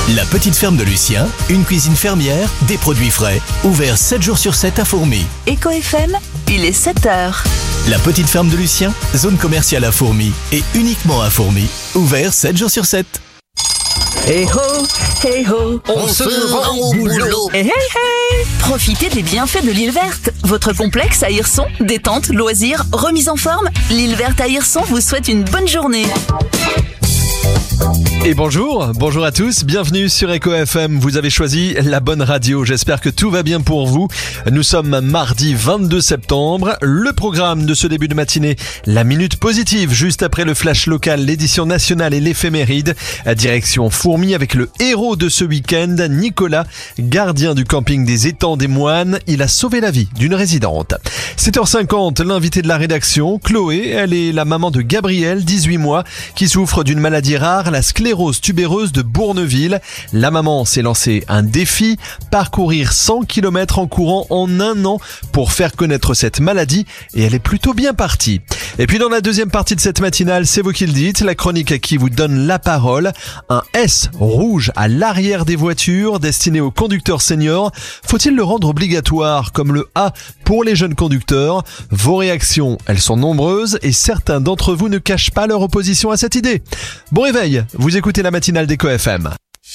La petite ferme de Lucien, une cuisine fermière, des produits frais, ouvert 7 jours sur 7 à Fourmies. Eco FM, il est 7h. La petite ferme de Lucien, zone commerciale à Fourmies et uniquement à Fourmies, ouvert 7 jours sur 7. Hey ho, hey ho, on se rend au boulot. Hey hey hey. Profitez des bienfaits de l'île verte. Votre complexe à Hirson, détente, loisirs, remise en forme. L'île verte à Hirson vous souhaite une bonne journée. Et bonjour à tous, bienvenue sur Eco FM, vous avez choisi la bonne radio, j'espère que tout va bien pour vous. Nous sommes mardi 22 septembre, le programme de ce début de matinée, la minute positive, juste après le flash local, l'édition nationale et l'éphéméride. Direction Fourmies avec le héros de ce week-end, Nicolas, gardien du camping des Étangs des Moines, il a sauvé la vie d'une résidente. 7h50, l'invité de la rédaction, Chloé, elle est la maman de Gabriel, 18 mois, qui souffre d'une maladie rare, la sclérose tubéreuse de Bourneville. La maman s'est lancé un défi, parcourir 100 km en courant en un an pour faire connaître cette maladie et elle est plutôt bien partie. Et puis dans la deuxième partie de cette matinale, c'est vous qui le dites, la chronique qui vous donne la parole. Un S rouge à l'arrière des voitures destiné aux conducteurs seniors. Faut-il le rendre obligatoire comme le A pour les jeunes conducteurs? Vos réactions, elles sont nombreuses et certains d'entre vous ne cachent pas leur opposition à cette idée. Bon réveil, vous écoutez la matinale d'Eco FM.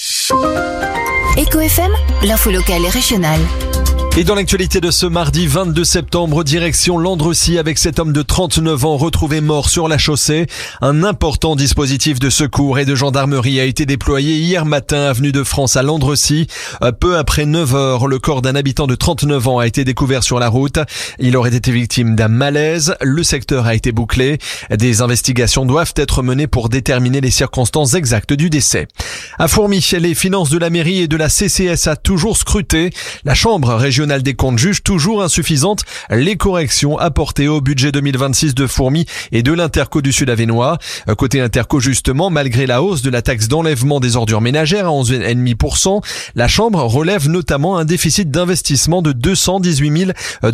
Eco FM, l'info locale et régionale. Et dans l'actualité de ce mardi 22 septembre, direction Landrecies avec cet homme de 39 ans retrouvé mort sur la chaussée. Un important dispositif de secours et de gendarmerie a été déployé hier matin avenue de France à Landrecies. Peu après 9h, le corps d'un habitant de 39 ans a été découvert sur la route. Il aurait été victime d'un malaise. Le secteur a été bouclé. Des investigations doivent être menées pour déterminer les circonstances exactes du décès. À Fourmies, les finances de la mairie et de la CCS a toujours scruté. La chambre régionale des comptes juge toujours insuffisantes les corrections apportées au budget 2026 de Fourmies et de l'Interco du Sud-Avesnois. Côté Interco justement, malgré la hausse de la taxe d'enlèvement des ordures ménagères à 11,5%, la Chambre relève notamment un déficit d'investissement de 218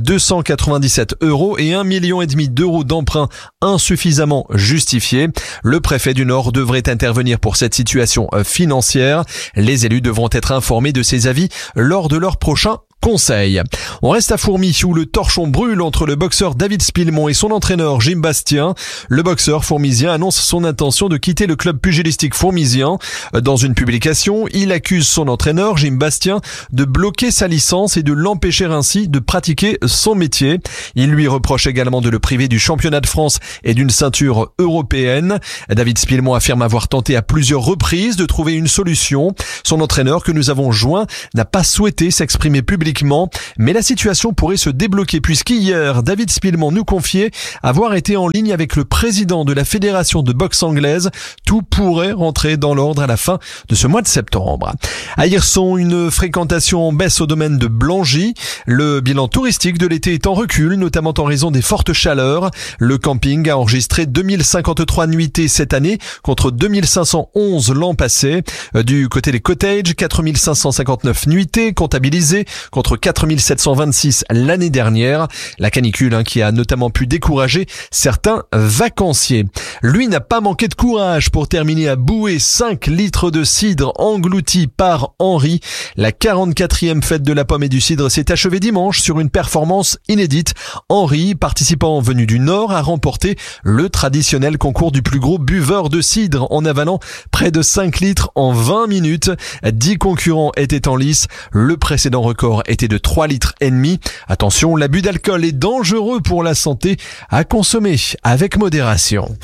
297 € et 1,5 million d'euros d'emprunts insuffisamment justifiés. Le préfet du Nord devrait intervenir pour cette situation financière. Les élus devront être informés de ces avis lors de leur prochain conseil. On reste à Fourmies où le torchon brûle entre le boxeur David Spillemont et son entraîneur Jim Bastien. Le boxeur fourmisien annonce son intention de quitter le club pugilistique fourmisien. Dans une publication, il accuse son entraîneur Jim Bastien de bloquer sa licence et de l'empêcher ainsi de pratiquer son métier. Il lui reproche également de le priver du championnat de France et d'une ceinture européenne. David Spillemont affirme avoir tenté à plusieurs reprises de trouver une solution. Son entraîneur que nous avons joint n'a pas souhaité s'exprimer publiquement. Mais la situation pourrait se débloquer puisqu'hier, David Spillemont nous confiait avoir été en ligne avec le président de la Fédération de boxe anglaise. Tout pourrait rentrer dans l'ordre à la fin de ce mois de septembre. À Hirson, une fréquentation en baisse au domaine de Blangy. Le bilan touristique de l'été est en recul, notamment en raison des fortes chaleurs. Le camping a enregistré 2053 nuitées cette année contre 2511 l'an passé. Du côté des cottages, 4559 nuitées comptabilisées contre 4726 l'année dernière. La canicule qui a notamment pu décourager certains vacanciers. Lui n'a pas manqué de courage pour terminer à bouée 5 litres de cidre englouti par Henri. La 44e fête de la pomme et du cidre s'est achevée dimanche sur une performance inédite. Henri, participant venu du Nord, a remporté le traditionnel concours du plus gros buveur de cidre en avalant près de 5 litres en 20 minutes. 10 concurrents étaient en lice. Le précédent record était de 3,5 litres. Attention, l'abus d'alcool est dangereux pour la santé, à consommer avec modération.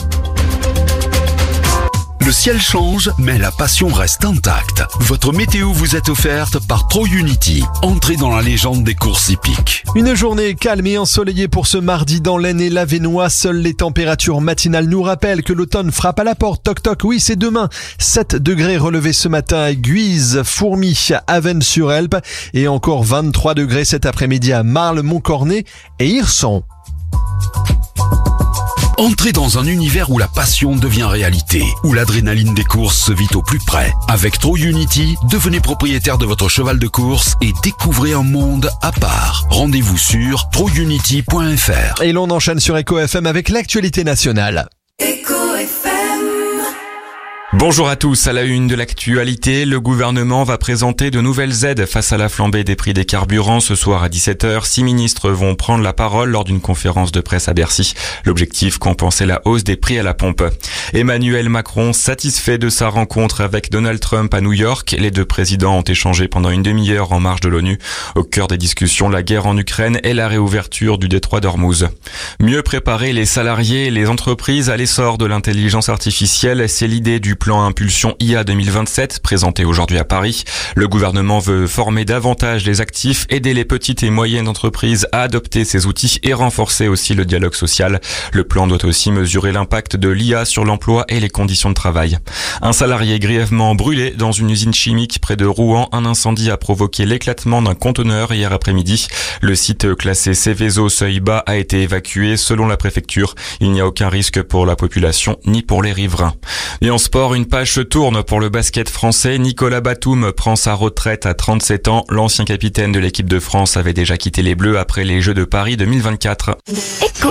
Le ciel change, mais la passion reste intacte. Votre météo vous est offerte par TroUnity. Entrez dans la légende des courses hippiques. Une journée calme et ensoleillée pour ce mardi dans l'Aisne et l'Avesnois. Seules les températures matinales nous rappellent que l'automne frappe à la porte. Toc toc, oui c'est demain. 7 degrés relevés ce matin à Guise, Fourmies, Avesnes-sur-Helpe et encore 23 degrés cet après-midi à Marle-Montcornet et Hirson. Entrez dans un univers où la passion devient réalité, où l'adrénaline des courses se vit au plus près. Avec TroUnity, devenez propriétaire de votre cheval de course et découvrez un monde à part. Rendez-vous sur trounity.fr. Et l'on enchaîne sur Eco FM avec l'actualité nationale. Eco FM. Bonjour à tous, à la une de l'actualité, le gouvernement va présenter de nouvelles aides face à la flambée des prix des carburants. Ce soir à 17h, 6 ministres vont prendre la parole lors d'une conférence de presse à Bercy. L'objectif, compenser la hausse des prix à la pompe. Emmanuel Macron, satisfait de sa rencontre avec Donald Trump à New York. Les deux présidents ont échangé pendant une demi-heure en marge de l'ONU. Au cœur des discussions, la guerre en Ukraine et la réouverture du détroit d'Ormuz. Mieux préparer les salariés et les entreprises à l'essor de l'intelligence artificielle, c'est l'idée du plan Impulsion IA 2027 présenté aujourd'hui à Paris. Le gouvernement veut former davantage les actifs, aider les petites et moyennes entreprises à adopter ces outils et renforcer aussi le dialogue social. Le plan doit aussi mesurer l'impact de l'IA sur l'emploi et les conditions de travail. Un salarié grièvement brûlé dans une usine chimique près de Rouen. Un incendie a provoqué l'éclatement d'un conteneur hier après-midi. Le site classé Céveso seuil bas a été évacué. Selon la préfecture, il n'y a aucun risque pour la population ni pour les riverains. Et en sport, une page se tourne pour le basket français. Nicolas Batum prend sa retraite à 37 ans. L'ancien capitaine de l'équipe de France avait déjà quitté les Bleus après les Jeux de Paris 2024. Écho.